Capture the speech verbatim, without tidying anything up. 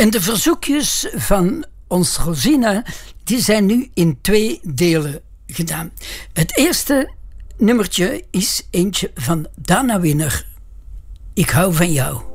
En de verzoekjes van ons Rosina, die zijn nu in twee delen gedaan. Het eerste nummertje is eentje van Dana Winner. Ik hou van jou.